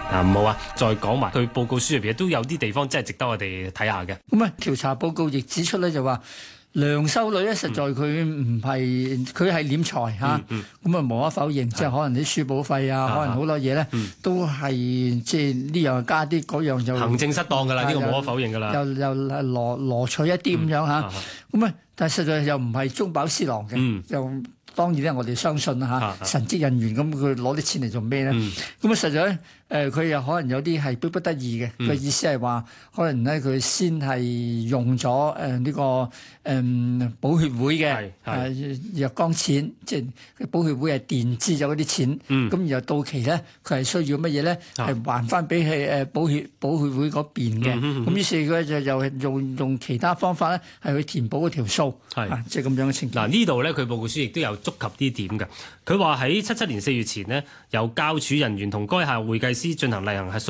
唔好啊，再講埋佢報告書入邊都有啲地方真係值得我哋睇下嘅。 咁啊，調查報告亦指出咧，就話梁修女咧，實在佢唔係佢係斂財嚇，咁啊無可否認，即係可能啲書簿費啊，可能好多嘢咧都係即係呢樣加啲，嗰樣就行政失當㗎啦，呢個無可否認㗎啦。 又羅取一啲咁樣嚇，咁啊，但係實在又唔係中飽私囊嘅，又。當然咧，我哋相信啦嚇，神職人員咁佢攞啲錢嚟做咩咧？咁啊，實在咧，佢又可能有啲係逼不得已嘅。佢意思係話，可能咧佢先係用咗呢個寶血會嘅若干錢，即係寶血會係墊資咗嗰啲錢。咁然後到期咧，佢係需要乜嘢咧？係還翻俾係寶血會嗰邊嘅。咁於是佢就又係用其他方法咧，係去填補嗰條數。即係咁樣嘅情況。 嗱，呢度咧，佢報告書亦都有觸及啲點嘅。佢話喺77年4月前呢，由教署人員同該校會計師進行例行核數。